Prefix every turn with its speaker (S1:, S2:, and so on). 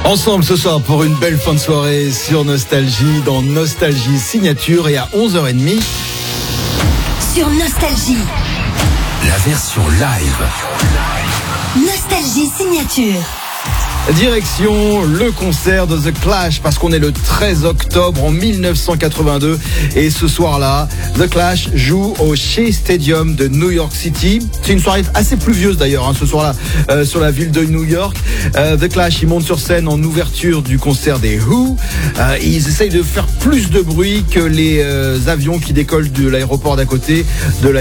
S1: Ensemble ce soir pour une belle fin de soirée sur Nostalgie, dans Nostalgie Signature, et à 11h30.
S2: Sur Nostalgie,
S3: la version live.
S2: Nostalgie Signature.
S1: Direction le concert de The Clash, parce qu'on est le 13 octobre en 1982 et ce soir-là, The Clash joue au Shea Stadium de New York City. C'est une soirée assez pluvieuse d'ailleurs, ce soir-là, sur la ville de New York. The Clash, ils montent sur scène en ouverture du concert des Who. Ils essayent de faire plus de bruit que les avions qui décollent de l'aéroport d'à côté, de